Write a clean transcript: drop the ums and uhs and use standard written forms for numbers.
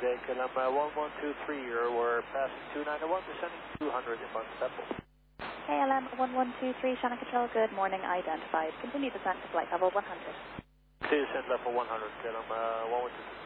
Mayday, KLM 1123, we're passing 291, descending 200 inbound Apple. KLM 1123, Shannon Control, good morning, identified. Continue descent to flight level 100. Descent level 100, KLM 1123.